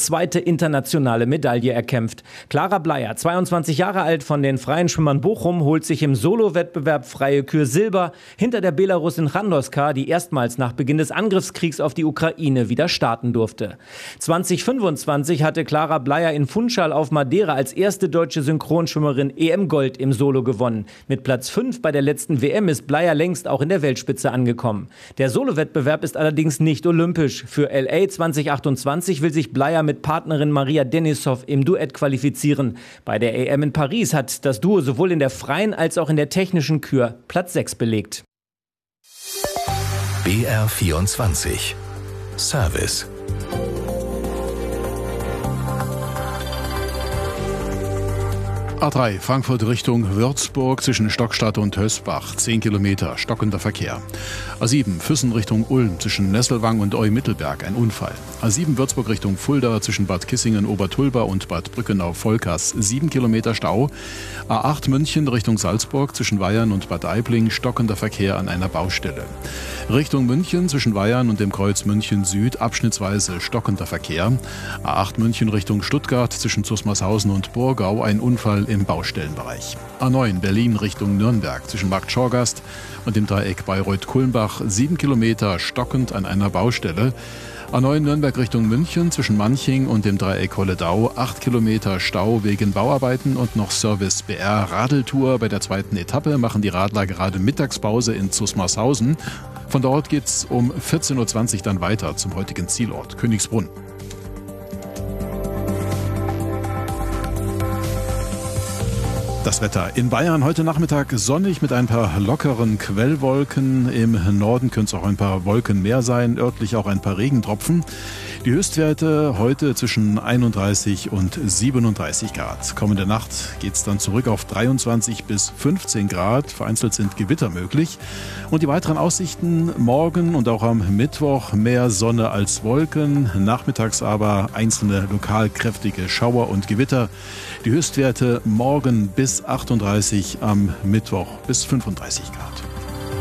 zweite internationale Medaille erkämpft. Clara Bleier, 22 Jahre alt, von den Freien Schwimmern Bochum, holt sich im Solo-Wettbewerb Freie Kür Silber hinter der Belarusin Chandoska, die erstmals nach Beginn des Angriffskriegs auf die Ukraine wieder starten durfte. 2025 hatte Clara Bleier in Funchal auf Madeira als erste deutsche Synchronschwimmerin EM-Gold im Solo gewonnen. Mit Platz 5 bei der letzten WM ist Bleier längst auch in der Weltspitze angekommen. Der Solo-Wettbewerb ist allerdings nicht olympisch. Für LA 2028 will sich Bleier mit Partnerin Maria Denisov im Duett qualifizieren. Bei der EM in Paris hat das Duo sowohl in der freien als auch in der technischen Kür Platz 6 belegt. BR24 Service. A3 Frankfurt Richtung Würzburg zwischen Stockstadt und Hösbach, 10 Kilometer, stockender Verkehr. A7 Füssen Richtung Ulm zwischen Nesselwang und Eu-Mittelberg, ein Unfall. A7 Würzburg Richtung Fulda zwischen Bad Kissingen-Obertulba und Bad Brückenau-Volkers, 7 Kilometer Stau. A8 München Richtung Salzburg zwischen Weyern und Bad Aibling, stockender Verkehr an einer Baustelle. Richtung München zwischen Weyern und dem Kreuz München Süd, abschnittsweise stockender Verkehr. A8 München Richtung Stuttgart zwischen Zusmarshausen und Burgau, ein Unfall im Baustellenbereich. A9 Berlin Richtung Nürnberg zwischen Markt Schorgast und dem Dreieck Bayreuth-Kulmbach, 7 Kilometer stockend an einer Baustelle. A9 Nürnberg Richtung München zwischen Manching und dem Dreieck Holledau, 8 Kilometer Stau wegen Bauarbeiten und noch Service BR Radeltour. Bei der zweiten Etappe machen die Radler gerade Mittagspause in Zusmarshausen. Von dort geht's um 14.20 Uhr dann weiter zum heutigen Zielort Königsbrunn. Das Wetter in Bayern heute Nachmittag sonnig mit ein paar lockeren Quellwolken. Im Norden können es auch ein paar Wolken mehr sein, örtlich auch ein paar Regentropfen. Die Höchstwerte heute zwischen 31 und 37 Grad. Kommende Nacht geht es dann zurück auf 23 bis 15 Grad. Vereinzelt sind Gewitter möglich. Und die weiteren Aussichten morgen und auch am Mittwoch mehr Sonne als Wolken. Nachmittags aber einzelne lokal kräftige Schauer und Gewitter. Die Höchstwerte morgen bis 38, am Mittwoch bis 35 Grad.